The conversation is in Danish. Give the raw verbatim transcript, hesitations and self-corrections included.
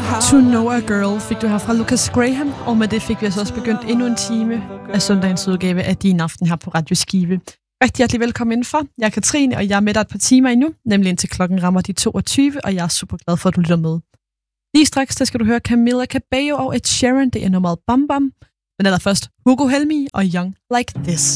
To Know a Girl fik du her fra Lucas Graham, og med det fik vi altså også begyndt endnu en time af søndagens udgave af Din Aften her på Radio Skive. Rigtig hjertelig velkommen indenfor. Jeg er Katrine, og jeg er med dig et par timer endnu, nemlig indtil klokken rammer de toogtyve, og jeg er super glad for, at du lytter med. Lige straks, der skal du høre Camila Cabello og Ed Sheeran, det er nummeret Bum Bum, men allerførst Hugo Helmi og Young Like This.